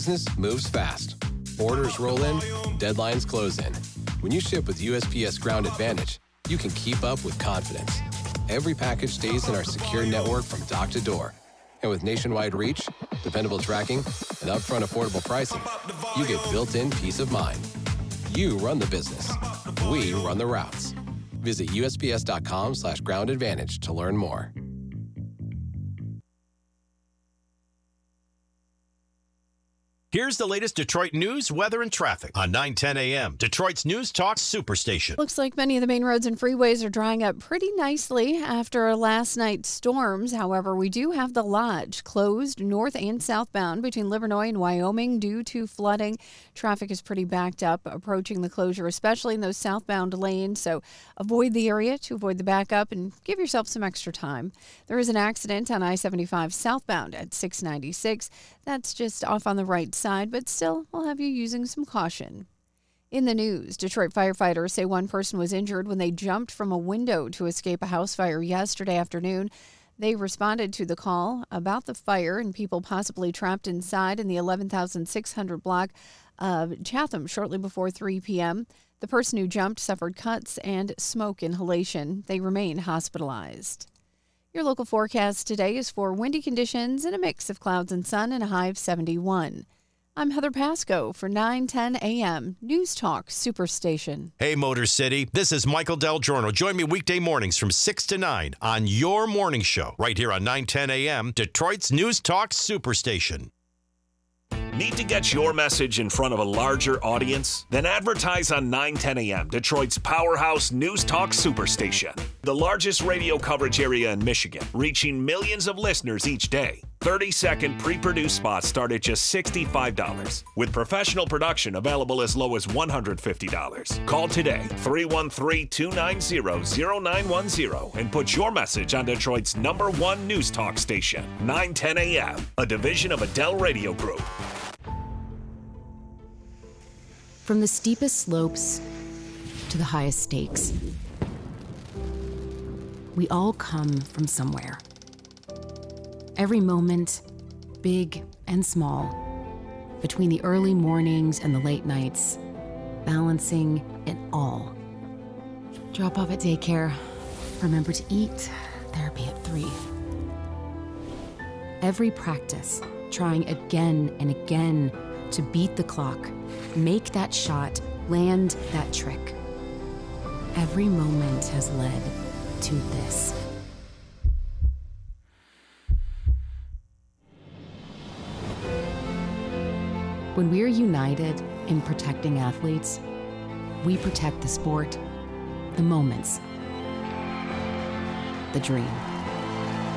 business moves fast. Orders roll in, deadlines close in. When you ship with USPS Ground Advantage, you can keep up with confidence. Every package stays in our secure network from dock to door. And with nationwide reach, dependable tracking, and upfront affordable pricing, you get built-in peace of mind. You run the business. We run the routes. Visit USPS.com/Ground Advantage to learn more. Here's the latest Detroit news, weather, and traffic on 9:10 a.m. Detroit's News Talk Superstation. Looks like many of the main roads and freeways are drying up pretty nicely after last night's storms. However, we do have the Lodge closed north and southbound between Livernois and Wyoming due to flooding. Traffic is pretty backed up approaching the closure, especially in those southbound lanes. So avoid the area to avoid the backup and give yourself some extra time. There is an accident on I-75 southbound at 696. That's just off on the right side, but still, I'll have you using some caution. In the news, Detroit firefighters say one person was injured when they jumped from a window to escape a house fire yesterday afternoon. They responded to the call about the fire and people possibly trapped inside in the 11,600 block of Chatham shortly before 3 p.m. The person who jumped suffered cuts and smoke inhalation. They remain hospitalized. Your local forecast today is for windy conditions and a mix of clouds and sun and a high of 71. I'm Heather Pasco for 9:10 a.m. News Talk Superstation. Hey, Motor City, this is Michael Del Giorno. Join me weekday mornings from 6 to 9 on your morning show right here on 9:10 a.m. Detroit's News Talk Superstation. Need to get your message in front of a larger audience? Then advertise on 9:10 a.m., Detroit's powerhouse News Talk Superstation. The largest radio coverage area in Michigan, reaching millions of listeners each day. 30-second pre-produced spots start at just $65, with professional production available as low as $150. Call today, 313-290-0910, and put your message on Detroit's #1 News Talk station, 9:10 a.m., a division of Adele Radio Group. From the steepest slopes to the highest stakes, we all come from somewhere. Every moment, big and small, between the early mornings and the late nights, balancing it all. Drop off at daycare, remember to eat, therapy at 3. Every practice, trying again and again to beat the clock, make that shot, land that trick. Every moment has led to this. When we're united in protecting athletes, we protect the sport, the moments, the dream.